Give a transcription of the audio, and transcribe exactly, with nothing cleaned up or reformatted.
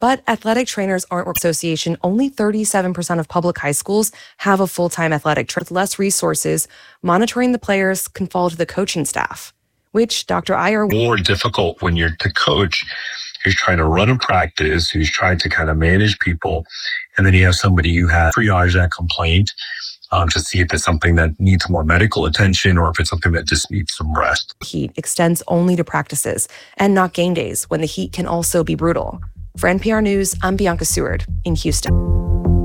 But athletic trainers aren't an association. Only thirty-seven percent of public high schools have a full-time athletic trainer. With less resources, monitoring the players can fall to the coaching staff, which Doctor Iyer... More difficult when you're the coach who's trying to run a practice, who's trying to kind of manage people, and then you have somebody who has triage that complaint um, to see if it's something that needs more medical attention or if it's something that just needs some rest. Heat extends only to practices and not game days, when the heat can also be brutal. For N P R News, I'm Bianca Seward in Houston.